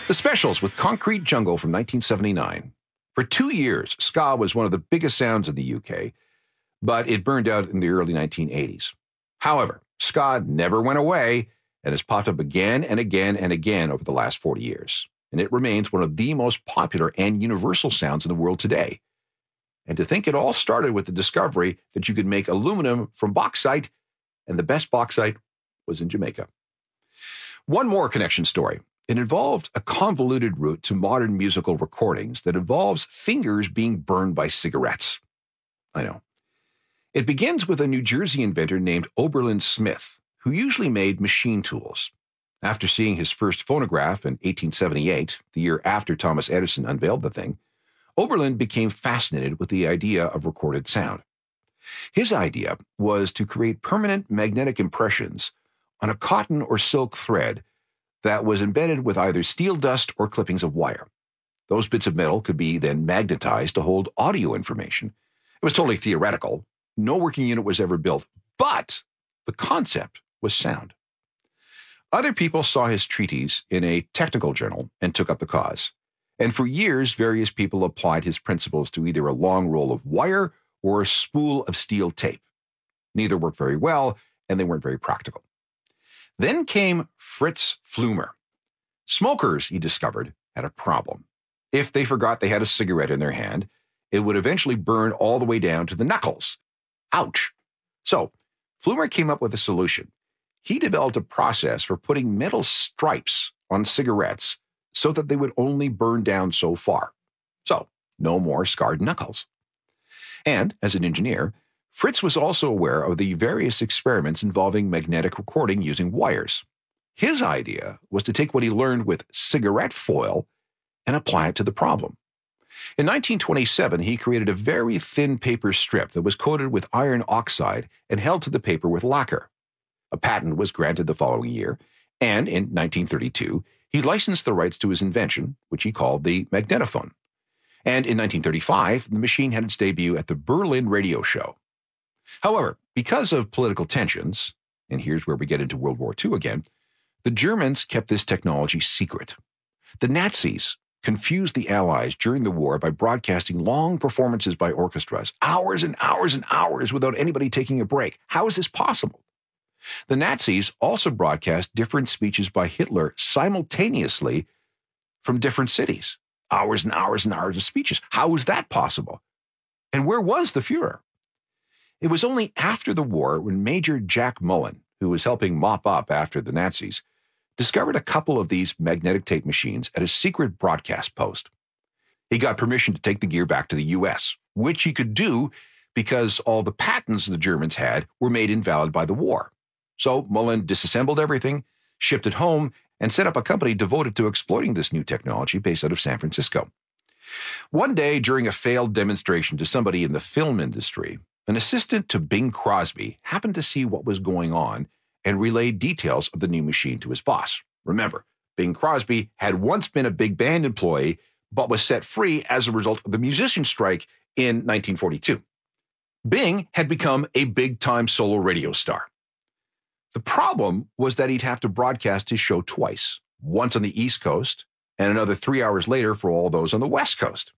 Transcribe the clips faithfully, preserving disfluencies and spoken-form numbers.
The Specials with Concrete Jungle from nineteen seventy-nine. For two years, ska was one of the biggest sounds in the U K, but it burned out in the early nineteen eighties. However, ska never went away and has popped up again and again and again over the last forty years, and it remains one of the most popular and universal sounds in the world today. And to think it all started with the discovery that you could make aluminum from bauxite, and the best bauxite was in Jamaica. One more connection story. It involved a convoluted route to modern musical recordings that involves fingers being burned by cigarettes. I know. It begins with a New Jersey inventor named Oberlin Smith, who usually made machine tools. After seeing his first phonograph in eighteen seventy-eight, the year after Thomas Edison unveiled the thing, Oberlin became fascinated with the idea of recorded sound. His idea was to create permanent magnetic impressions on a cotton or silk thread that was embedded with either steel dust or clippings of wire. Those bits of metal could be then magnetized to hold audio information. It was totally theoretical. No working unit was ever built, but the concept was sound. Other people saw his treatise in a technical journal and took up the cause. And for years, various people applied his principles to either a long roll of wire or a spool of steel tape. Neither worked very well, and they weren't very practical. Then came Fritz Pfleumer. Smokers, he discovered, had a problem. If they forgot they had a cigarette in their hand, it would eventually burn all the way down to the knuckles. Ouch. So, Pfleumer came up with a solution. He developed a process for putting metal stripes on cigarettes so that they would only burn down so far. So, no more scarred knuckles. And, as an engineer, Fritz was also aware of the various experiments involving magnetic recording using wires. His idea was to take what he learned with cigarette foil and apply it to the problem. In nineteen twenty-seven, he created a very thin paper strip that was coated with iron oxide and held to the paper with lacquer. A patent was granted the following year, and in nineteen thirty-two, he licensed the rights to his invention, which he called the magnetophone. And in nineteen thirty-five, the machine had its debut at the Berlin Radio Show. However, because of political tensions, and here's where we get into World War Two again, the Germans kept this technology secret. The Nazis confused the Allies during the war by broadcasting long performances by orchestras, hours and hours and hours without anybody taking a break. How is this possible? The Nazis also broadcast different speeches by Hitler simultaneously from different cities. Hours and hours and hours of speeches. How was that possible? And where was the Fuhrer? It was only after the war when Major Jack Mullen, who was helping mop up after the Nazis, discovered a couple of these magnetic tape machines at a secret broadcast post. He got permission to take the gear back to the U S, which he could do because all the patents the Germans had were made invalid by the war. So Mullen disassembled everything, shipped it home, and set up a company devoted to exploiting this new technology based out of San Francisco. One day, during a failed demonstration to somebody in the film industry, an assistant to Bing Crosby happened to see what was going on and relayed details of the new machine to his boss. Remember, Bing Crosby had once been a big band employee, but was set free as a result of the musician strike in nineteen forty-two. Bing had become a big-time solo radio star. The problem was that he'd have to broadcast his show twice, once on the East Coast and another three hours later for all those on the West Coast.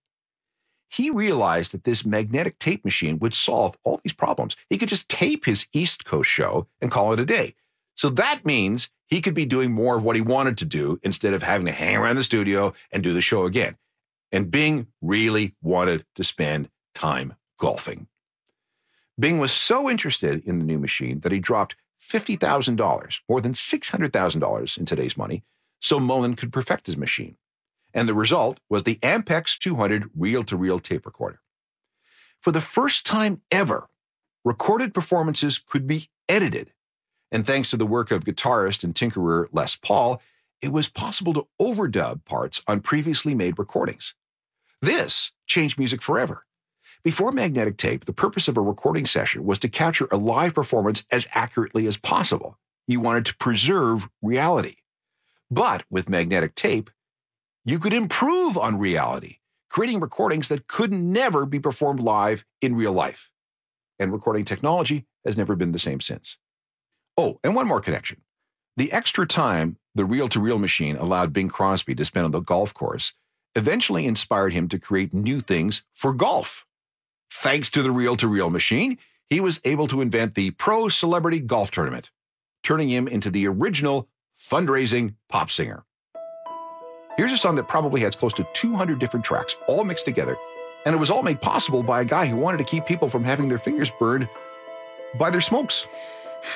He realized that this magnetic tape machine would solve all these problems. He could just tape his East Coast show and call it a day. So that means he could be doing more of what he wanted to do instead of having to hang around the studio and do the show again. And Bing really wanted to spend time golfing. Bing was so interested in the new machine that he dropped fifty thousand dollars, more than six hundred thousand dollars in today's money, so Mullen could perfect his machine. And the result was the Ampex two hundred reel-to-reel tape recorder. For the first time ever, recorded performances could be edited. And thanks to the work of guitarist and tinkerer Les Paul, it was possible to overdub parts on previously made recordings. This changed music forever. Before magnetic tape, the purpose of a recording session was to capture a live performance as accurately as possible. You wanted to preserve reality. But with magnetic tape, you could improve on reality, creating recordings that could never be performed live in real life. And recording technology has never been the same since. Oh, and one more connection. The extra time the reel-to-reel machine allowed Bing Crosby to spin on the golf course eventually inspired him to create new things for golf. Thanks to the reel-to-reel machine, he was able to invent the Pro Celebrity Golf Tournament, turning him into the original fundraising pop singer. Here's a song that probably has close to two hundred different tracks, all mixed together, and it was all made possible by a guy who wanted to keep people from having their fingers burned by their smokes.